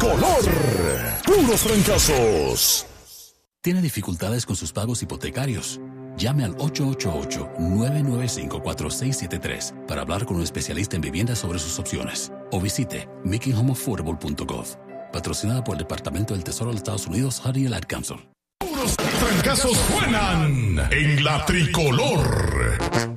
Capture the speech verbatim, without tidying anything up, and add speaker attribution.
Speaker 1: tricolor. Puros trancazos.
Speaker 2: ¿Tiene dificultades con sus pagos hipotecarios? Llame al ocho ocho ocho, nueve nueve cinco, cuatro seis siete tres para hablar con un especialista en vivienda sobre sus opciones. O visite making home affordable punto gov. Patrocinada por el Departamento del Tesoro de los Estados Unidos, Honey and Ad Council.
Speaker 1: Puros trancazos suenan en la tricolor.